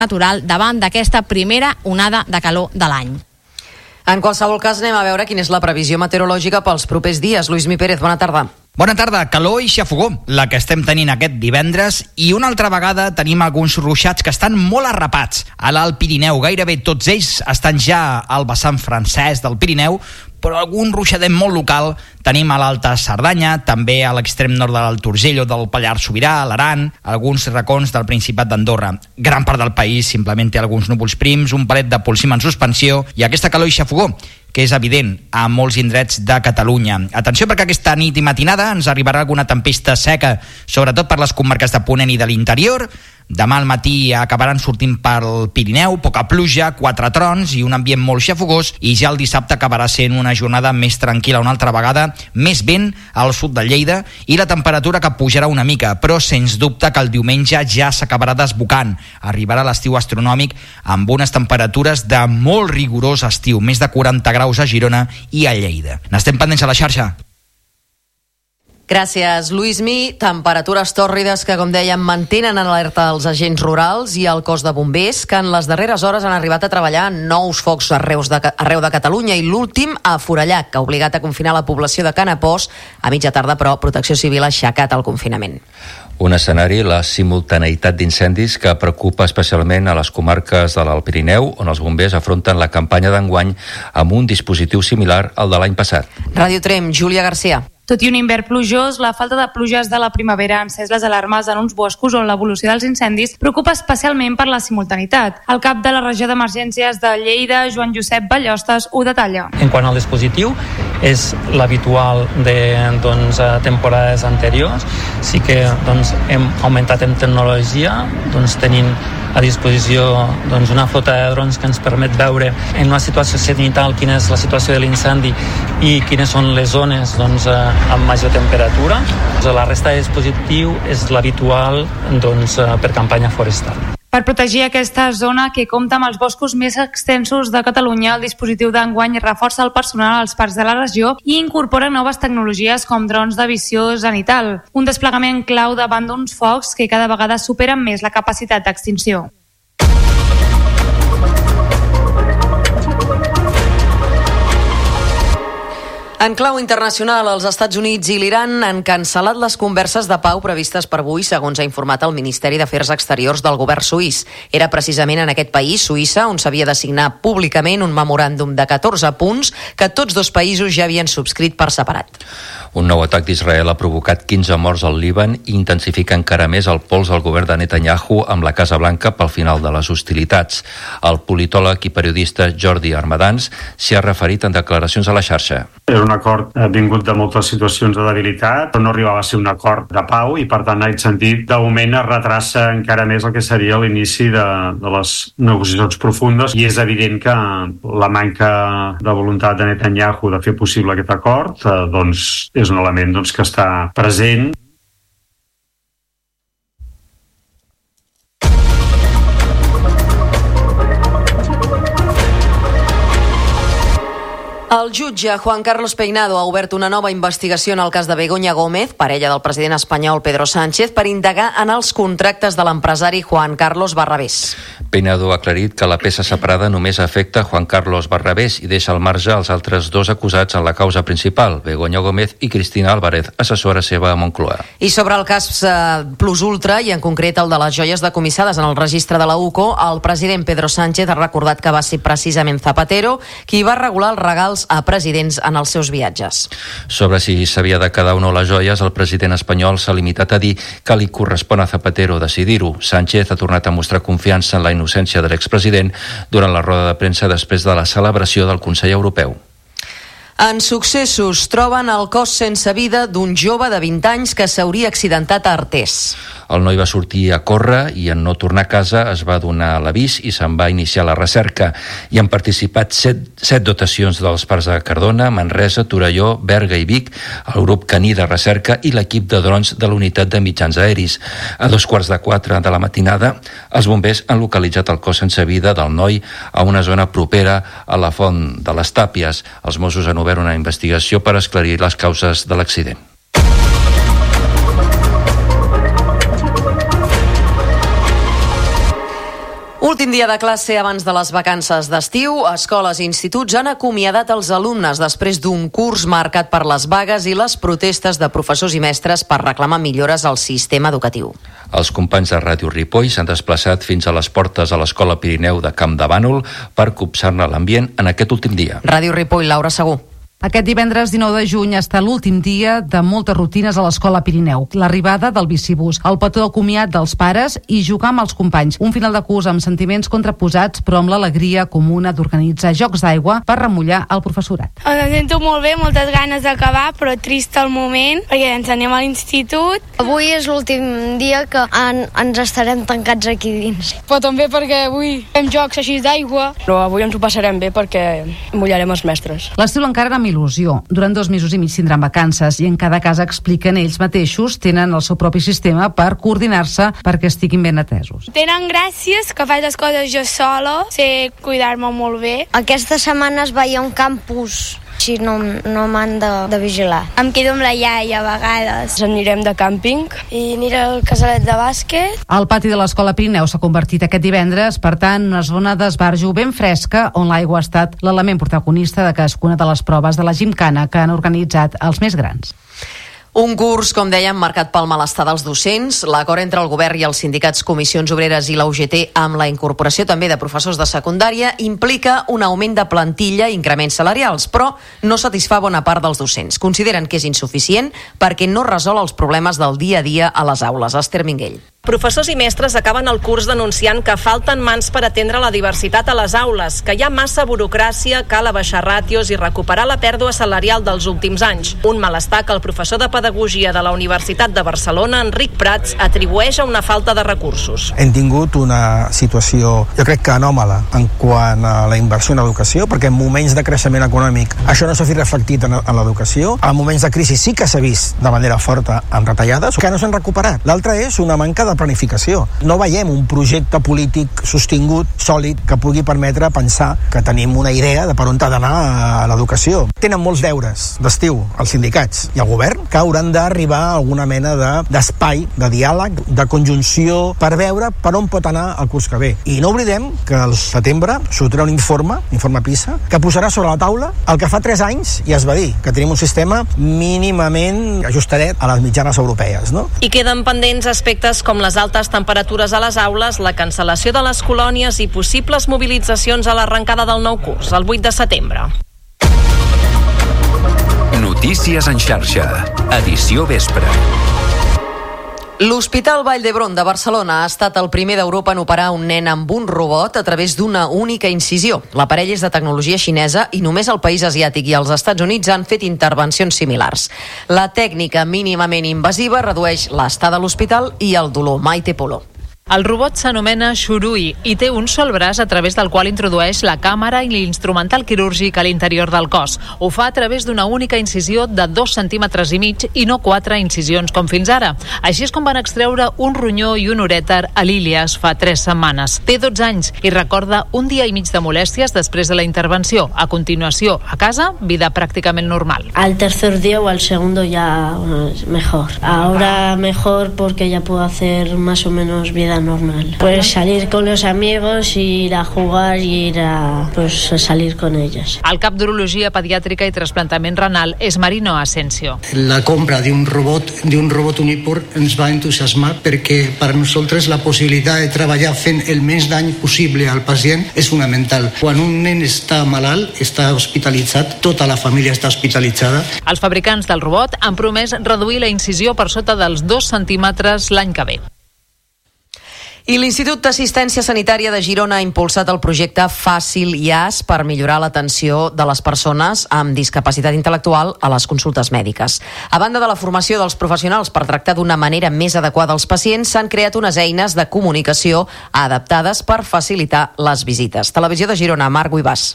natural davant d'aquesta primera onada de calor de l'any. En qualsevol cas, anem a veure quina és la previsió meteorològica pels propers dies. Lluïsmi Pérez, bona tarda. Bona tarda. Calor i xafogó, la que estem tenint aquest divendres, i una altra vegada tenim alguns ruixats que estan molt arrapats a l'Alt Pirineu. Gairebé tots ells estan ja al vessant francès del Pirineu, però algun ruixadet molt local tenim a l'Alta Cerdanya, també a l'extrem nord de l'Alt Urgell o del Pallars Sobirà, a l'Aran, alguns racons del Principat d'Andorra. Gran part del país simplement té alguns núvols prims, un palet de polsim en suspensió i aquesta calor i xafogó, que és evident a molts indrets de Catalunya. Atenció, perquè aquesta nit i matinada ens arribarà alguna tempesta seca, sobretot per les comarques de Ponent i de l'interior. Demà al matí acabaran sortint pel Pirineu, poca pluja, 4 trons i un ambient molt xafogós, i ja el dissabte acabarà sent una jornada més tranquil·la una altra vegada, més vent al sud de Lleida i la temperatura que pujarà una mica, però sens dubte que el diumenge ja s'acabarà desbocant. Arribarà l'estiu astronòmic amb unes temperatures de molt rigorós estiu, més de 40 graus a Girona i a Lleida. N'estem pendents a la xarxa. Gràcies, Lluïsmi. Temperatures tòrrides que, com dèiem, mantenen en alerta els agents rurals i el cos de bombers, que en les darreres hores han arribat a treballar en nous focs arreu de Catalunya, i l'últim a Forallac, que ha obligat a confinar la població de Canapós. A mitja tarda, però, Protecció Civil ha aixecat el confinament. Un escenari, la simultaneïtat d'incendis, que preocupa especialment a les comarques de l'Alt Pirineu, on els bombers afronten la campanya d'enguany amb un dispositiu similar al de l'any passat. Ràdio Trem, Júlia Garcia. Tot i un hivern plujós, la falta de pluges de la primavera ha encès les alarmes en uns boscos on l'evolució dels incendis preocupa especialment per la simultaneïtat. El cap de la regió d'emergències de Lleida, Joan Josep Ballostes, ho detalla. En quant al dispositiu, és l'habitual de temporades anteriors. Sí que hem augmentat en tecnologia, tenint a disposició una flota de drons que ens permet veure en una situació cenital quina és la situació de l'incendi i quines són les zones amb major temperatura. La resta de dispositiu és l'habitual per campanya forestal. Per protegir aquesta zona, que compta amb els boscos més extensos de Catalunya, el dispositiu d'enguany reforça el personal als parcs de la regió i incorpora noves tecnologies com drons de visió zenital, un desplegament clau davant d'uns focs que cada vegada superen més la capacitat d'extinció. En clau internacional, els Estats Units i l'Iran han cancel·lat les converses de pau previstes per avui, segons ha informat el Ministeri d'Afers Exteriors del govern suís. Era precisament en aquest país, Suïssa, on s'havia de signar públicament un memoràndum de 14 punts que tots dos països ja havien subscrit per separat. Un nou atac d'Israel ha provocat 15 morts al Líban i intensifica encara més el pols al govern de Netanyahu amb la Casa Blanca pel final de les hostilitats. El politòleg i periodista Jordi Armadans s'hi ha referit en declaracions a la xarxa. Era un acord vingut de moltes situacions de debilitat, però no arribava a ser un acord de pau i, per tant, en aquest sentit, de moment es retrassa encara més el que seria l'inici de les negociacions profundes, i és evident que la manca de voluntat de Netanyahu de fer possible aquest acord és un element que està present. El jutge Juan Carlos Peinado ha obert una nova investigació en el cas de Begoña Gómez, parella del president espanyol Pedro Sánchez, per indagar en els contractes de l'empresari Juan Carlos Barrabés. Peinado ha aclarit que la peça separada només afecta Juan Carlos Barrabés i deixa al marge els altres dos acusats en la causa principal, Begoña Gómez i Cristina Álvarez, assessora seva a Moncloa. I sobre el cas Plus Ultra, i en concret el de les joies decomissades en el registre de la UCO, el president Pedro Sánchez ha recordat que va ser precisament Zapatero qui va regular els regals a presidents en els seus viatges. Sobre si s'havia de quedar o no les joies, el president espanyol s'ha limitat a dir que li correspon a Zapatero decidir-ho. Sánchez ha tornat a mostrar confiança en la innocència de l'expresident durant la roda de premsa després de la celebració del Consell Europeu. En successos, troben el cos sense vida d'un jove de 20 anys que s'hauria accidentat a Artés. El noi va sortir a córrer i en no tornar a casa es va donar l'avís i se'n va iniciar la recerca. Hi han participat 7 dotacions dels parcs de Cardona, Manresa, Torelló, Berga i Vic, el grup caní de recerca i l'equip de drons de l'unitat de mitjans aeris. A 3:45 de la matinada, els bombers han localitzat el cos sense vida del noi a una zona propera a la Font de les Tàpies. Els Mossos han obert una investigació per esclarir les causes de l'accident. Últim dia de classe abans de les vacances d'estiu, escoles i instituts han acomiadat els alumnes després d'un curs marcat per les vagues i les protestes de professors i mestres per reclamar millores al sistema educatiu. Els companys de Ràdio Ripoll s'han desplaçat fins a les portes de l'Escola Pirineu de Camp de Bànol per copsar-ne l'ambient en aquest últim dia. Ràdio Ripoll, Laura Segú. Aquest divendres 19 de juny està l'últim dia de moltes rutines a l'Escola Pirineu. L'arribada del bicibús, el petó de comiat dels pares i jugar amb els companys. Un final de curs amb sentiments contraposats, però amb l'alegria comuna d'organitzar jocs d'aigua per remullar el professorat. Em sento molt bé, moltes ganes d'acabar, però trist al moment, perquè ens anem a l'institut. Avui és l'últim dia que ens estarem tancats aquí dins. Però també perquè avui fem jocs així d'aigua. Però avui ens ho passarem bé perquè mullarem els mestres. L'estiu encara no il·lusió. Durant 2 mesos i mig tindran vacances i en cada casa expliquen ells mateixos, tenen el seu propi sistema per coordinar-se perquè estiguin ben atesos. Tenen gràcies que faig les coses jo sola, sé cuidar-me molt bé. Aquesta setmana es veia un campus, així no m'han de vigilar. Em quedo amb la iaia a vegades. Ens anirem de càmping i aniré al casalet de bàsquet. El pati de l'Escola Pirineu s'ha convertit aquest divendres, per tant, una zona d'esbarjo ben fresca on l'aigua ha estat l'element protagonista de cadascuna de les proves de la gimcana que han organitzat els més grans. Un curs, com dèiem, marcat pel malestar dels docents, l'acord entre el govern i els sindicats Comissions Obreres i la UGT amb la incorporació també de professors de secundària implica un augment de plantilla i increments salarials, però no satisfà bona part dels docents. Consideren que és insuficient perquè no resol els problemes del dia a dia a les aules. Esther Minguell. Professors i mestres acaben el curs denunciant que falten mans per atendre la diversitat a les aules, que hi ha massa burocràcia, cal abaixar ràtios i recuperar la pèrdua salarial dels últims anys. Un malestar que el professor de Pedagogia de la Universitat de Barcelona, Enric Prats, atribueix a una falta de recursos. Hem tingut una situació, jo crec que anòmala, en quant a la inversió en educació, perquè en moments de creixement econòmic això no s'ha vist reflectit en l'educació. En moments de crisi sí que s'ha vist de manera forta en retallades, que no s'han recuperat. L'altre és una manca de planificació. No veiem un projecte polític sostingut, sòlid, que pugui permetre pensar que tenim una idea de per on ha d'anar a l'educació. Tenen molts deures d'estiu els sindicats i el govern que hauran d'arribar a alguna mena d'espai, de diàleg, de conjunció, per veure per on pot anar el curs que ve. I no oblidem que al setembre sortirà un informe PISA, que posarà sobre la taula el que fa 3 anys i es va dir, que tenim un sistema mínimament ajustadet a les mitjanes europees, no? I queden pendents aspectes com les altes temperatures a les aules, la cancel·lació de les colònies i possibles mobilitzacions a l'arrencada del nou curs, el 8 de setembre. Notícies en xarxa, edició vespre. L'Hospital Vall d'Hebron de Barcelona ha estat el primer d'Europa en operar un nen amb un robot a través d'una única incisió. L'aparell és de tecnologia xinesa i només el país asiàtic i els Estats Units han fet intervencions similars. La tècnica mínimament invasiva redueix l'estada a l'hospital i el dolor. Maite Polo. El robot s'anomena Shurui i té un sol braç a través del qual introdueix la càmera i l'instrumental quirúrgic a l'interior del cos. Ho fa a través d'una única incisió de 2,5 centímetres i no 4 incisions com fins ara. Així és com van extreure un ronyó i un urèter a l'Ilias fa 3 setmanes. Té 12 anys i recorda un dia i mig de molèsties després de la intervenció. A continuació, a casa, vida pràcticament normal. Al tercer día o al segundo ya mejor. Ahora mejor porque ya puedo hacer más o menos vida normal. Pues salir con los amigos, ir a jugar y ir a salir con ellos. El cap d'Urologia Pediàtrica i Trasplantament Renal és Marino Asensio. La compra d'un robot Uniport ens va entusiasmar perquè per nosaltres la possibilitat de treballar fent el menys dany possible al pacient és fonamental. Quan un nen està malalt, està hospitalitzat, tota la família està hospitalitzada. Els fabricants del robot han promès reduir la incisió per sota dels 2 centímetres l'any que ve. I l'Institut d'Assistència Sanitària de Girona ha impulsat el projecte Fàcil IAS per millorar l'atenció de les persones amb discapacitat intel·lectual a les consultes mèdiques. A banda de la formació dels professionals per tractar d'una manera més adequada els pacients, s'han creat unes eines de comunicació adaptades per facilitar les visites. Televisió de Girona, Marc Guibàs.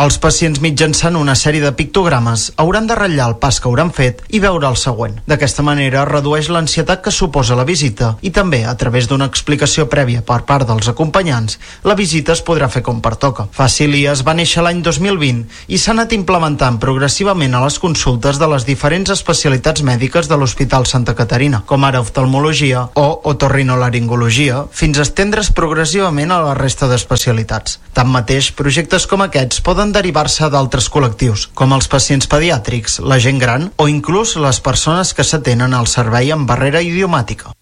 Els pacients mitjançant una sèrie de pictogrames hauran de ratllar el pas que hauran fet i veure el següent. D'aquesta manera redueix l'ansietat que suposa la visita i també, a través d'una explicació prèvia per part dels acompanyants, la visita es podrà fer com pertoca. Facilias va néixer l'any 2020 i s'ha anat implementant progressivament a les consultes de les diferents especialitats mèdiques de l'Hospital Santa Caterina, com ara oftalmologia o otorrinolaringologia, fins a estendre's progressivament a la resta d'especialitats. Tanmateix, projectes com aquests poden derivar-se d'altres col·lectius, com els pacients pediàtrics, la gent gran o inclús les persones que s'atenen al servei amb barrera idiomàtica.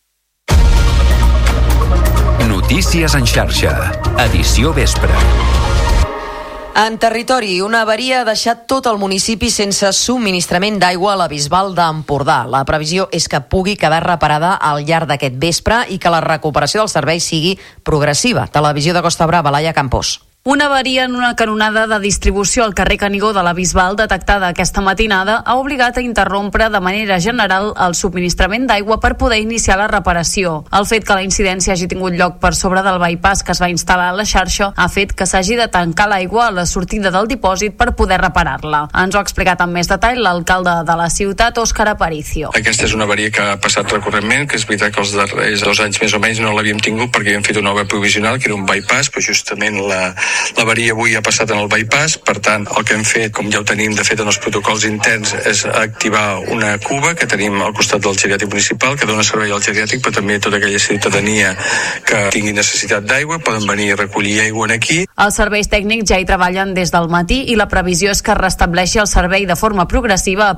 Notícies en xarxa, edició vespre. En territori, una avaria ha deixat tot el municipi sense subministrament d'aigua a la Bisbal d'Empordà. La previsió és que pugui quedar reparada al llarg d'aquest vespre i que la recuperació del servei sigui progressiva. Televisió de Costa Brava, Laia Campós. Una avaria en una canonada de distribució al carrer Canigó de la Bisbal detectada aquesta matinada ha obligat a interrompre de manera general el subministrament d'aigua per poder iniciar la reparació. El fet que la incidència hagi tingut lloc per sobre del bypass que es va instal·lar a la xarxa ha fet que s'hagi de tancar l'aigua a la sortida del dipòsit per poder reparar-la. Ens ho ha explicat amb més detall l'alcalde de la ciutat, Òscar Aparicio. Aquesta és una avaria que ha passat recurrentment, que és veritat que els darrers 2 anys més o menys no l'havíem tingut perquè havíem fet una obra provisional, que era un bypass, però justament l'avaria avui ha passat en el bypass. Per tant, el que hem fet, com ja ho tenim de fet en els protocols interns, és activar una cuba que tenim al costat del geriàtric municipal, que dona servei al geriàtric, però també a tota aquella ciutadania que tingui necessitat d'aigua, poden venir a recollir aigua aquí. Els serveis tècnics ja hi treballen des del matí i la previsió és que es restableixi el servei de forma progressiva.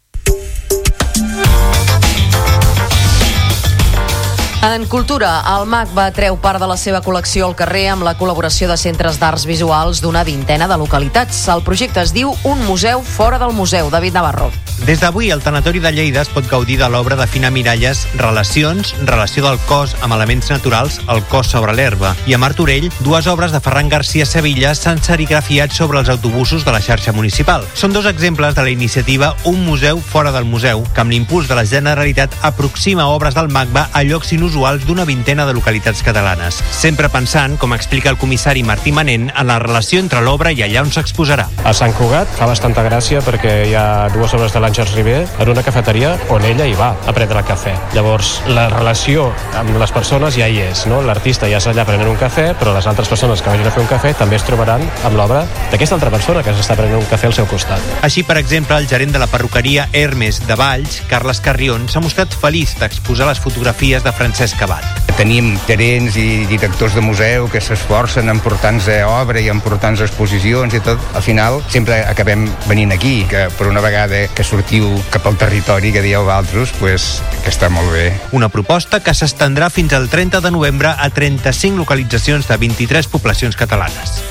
En cultura, el MAC va treu part de la seva col·lecció al carrer amb la col·laboració de centres d'arts visuals d'una vintena de localitats. El projecte es diu Un museu fora del museu. David Navarro. Des d'avui, el Tanatori de Lleida es pot gaudir de l'obra de Fina Miralles Relacions, relació del cos amb elements naturals, el cos sobre l'herba, i a Martorell, 2 obres de Ferran García Sevilla s'han serigrafiat sobre els autobusos de la xarxa municipal. Són 2 exemples de la iniciativa Un museu fora del museu, que amb l'impuls de la Generalitat aproxima obres del MACBA a llocs inusuals d'una vintena de localitats catalanes. Sempre pensant, com explica el comissari Martí Manent, en la relació entre l'obra i allà on s'exposarà. A Sant Cugat fa bastanta gràcia perquè hi ha 2 obres de l'Àngels Ribé en una cafeteria on ella hi va a prendre cafè. Llavors, la relació amb les persones ja hi és, no? L'artista ja és allà prenent un cafè, però les altres persones que vagin a fer un cafè també es trobaran amb l'obra d'aquesta altra persona que s'està prenent un cafè al seu costat. Així, per exemple, el gerent de la perruqueria Hermes de Valls, Carles Carrion, s'ha mostrat feliç d'exposar les fotografies de Francesc Abad. Tenim gerents i directors de museu que s'esforcen en portar-nos obra i en portar-nos exposicions i tot. Al final sempre acabem venint aquí, que per una vegada que sortiu cap al territori que dieu altres, pues, que està molt bé. Una proposta que s'estendrà fins al 30 de novembre a 35 localitzacions de 23 poblacions catalanes.